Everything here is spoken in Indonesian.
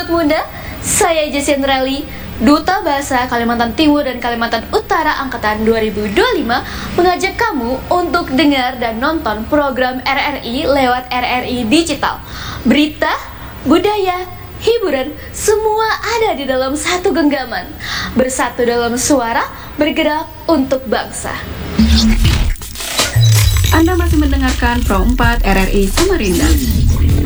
Sobat Muda, saya Jessie Rally, Duta Bahasa Kalimantan Timur dan Kalimantan Utara Angkatan 2025, mengajak kamu untuk dengar dan nonton program RRI lewat RRI Digital. Berita, budaya, hiburan, semua ada di dalam satu genggaman. Bersatu dalam suara, bergerak untuk bangsa. Anda masih mendengarkan Pro 4 RRI Samarinda.